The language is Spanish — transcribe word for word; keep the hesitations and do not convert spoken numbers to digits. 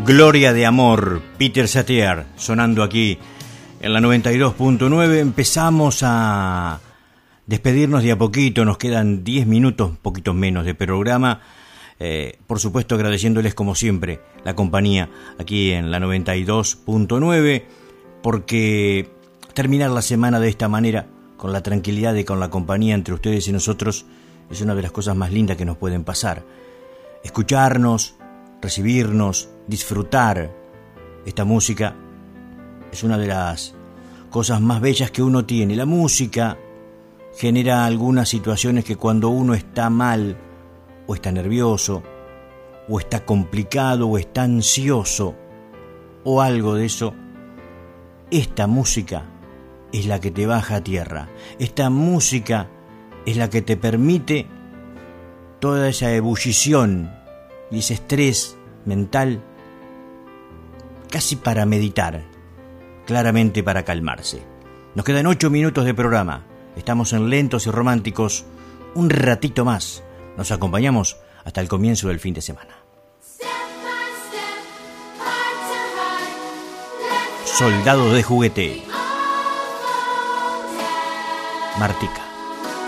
Gloria de Amor, Peter Cetera, sonando aquí en la noventa y dos punto nueve. Empezamos a despedirnos de a poquito, nos quedan diez minutos, poquitos menos de programa. Eh, por supuesto agradeciéndoles como siempre la compañía aquí en la noventa y dos punto nueve, porque terminar la semana de esta manera, con la tranquilidad y con la compañía entre ustedes y nosotros, es una de las cosas más lindas que nos pueden pasar. Escucharnos, recibirnos, disfrutar esta música es una de las cosas más bellas que uno tiene. La música genera algunas situaciones que cuando uno está mal, o está nervioso, o está complicado, o está ansioso, o algo de eso, esta música es la que te baja a tierra. Esta música es la que te permite toda esa ebullición y ese estrés mental, casi para meditar, claramente para calmarse. Nos quedan ocho minutos de programa. Estamos en Lentos y Románticos un ratito más. Nos acompañamos hasta el comienzo del fin de semana. Soldado de juguete. Martica.